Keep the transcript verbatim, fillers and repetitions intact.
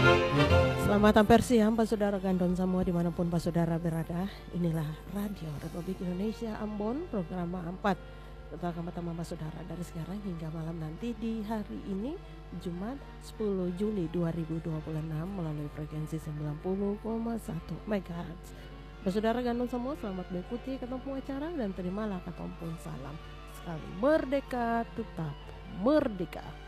Selamat hampir siang Pak Saudara Gandon semua dimanapun Pak Saudara berada. Inilah Radio Republik Indonesia Ambon program empat. Tetap sama Pak Saudara dari sekarang hingga malam nanti di hari ini Jumat sepuluh Juli dua ribu dua puluh enam melalui frekuensi sembilan puluh koma satu megahertz. Pak Saudara Gandon semua selamat mengikuti ketemu acara dan terimalah katampun salam. Sekali merdeka tetap merdeka.